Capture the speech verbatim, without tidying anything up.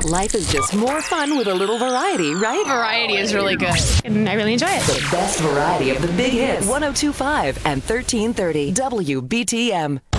Life is just more fun with a little variety, right? Variety is really good, and I really enjoy it. The best variety of the big hits. one oh two point five and thirteen thirty W B T M.